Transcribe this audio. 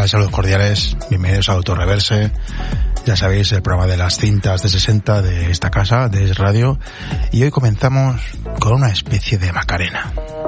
tal? Saludos cordiales, bienvenidos a Autorreverse. Ya sabéis, el programa de las cintas de 60 de esta casa, de Es Radio. Y hoy comenzamos con una especie de Macarena.